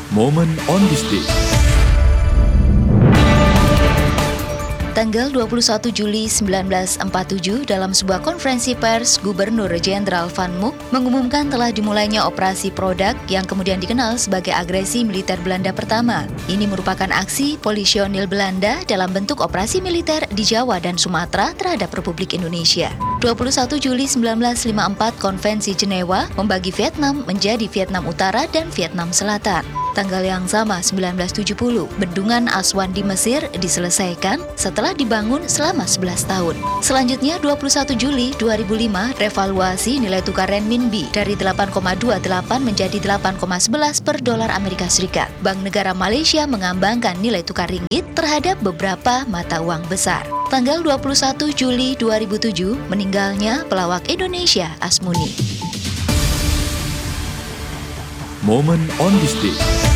Moment on this day. Tanggal 21 Juli 1947, dalam sebuah konferensi pers, Gubernur Jenderal Van Mook mengumumkan telah dimulainya operasi Product yang kemudian dikenal sebagai agresi militer Belanda pertama. Ini merupakan aksi polisionil Belanda dalam bentuk operasi militer di Jawa dan Sumatera terhadap Republik Indonesia. 21 Juli 1954, Konvensi Jenewa membagi Vietnam menjadi Vietnam Utara dan Vietnam Selatan. Tanggal yang sama, 1970, Bendungan Aswan di Mesir diselesaikan setelah dibangun selama 11 tahun. Selanjutnya, 21 Juli 2005, revaluasi nilai tukar renminbi dari 8,28 menjadi 8,11 per dolar Amerika Serikat. Bank Negara Malaysia mengambangkan nilai tukar ringgit terhadap beberapa mata uang besar. Tanggal 21 Juli 2007, meninggalnya pelawak Indonesia Asmuni. Moment on this day.